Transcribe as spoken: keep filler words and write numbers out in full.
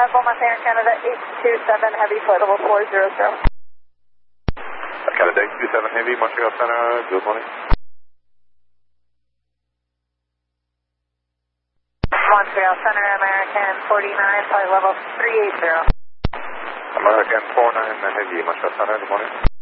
uh, Beaumont Air Canada eight two seven Heavy, flight level four zero zero. Canada eight two seven Heavy, Montreal Center, good morning. Montreal Center, American forty-nine, flight level three eight zero. American four nine Heavy, Montreal Center, good morning.